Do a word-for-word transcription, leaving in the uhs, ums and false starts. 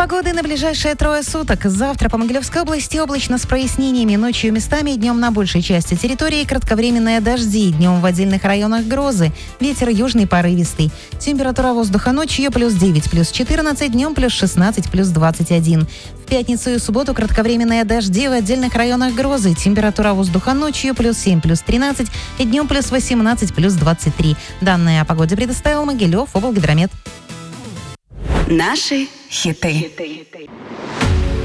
Погоды на ближайшие трое суток. Завтра по Могилевской области облачно с прояснениями. Ночью местами и днем на большей части территории кратковременные дожди. Днем в отдельных районах грозы. Ветер южный порывистый. Температура воздуха ночью плюс девять, плюс четырнадцать, днем плюс шестнадцать, плюс двадцать один. В пятницу и субботу кратковременные дожди, в отдельных районах грозы. Температура воздуха ночью плюс семь, плюс тринадцать и днем плюс восемнадцать, плюс двадцать три. Данные о погоде предоставил Могилев облгидромет. Наши хиты.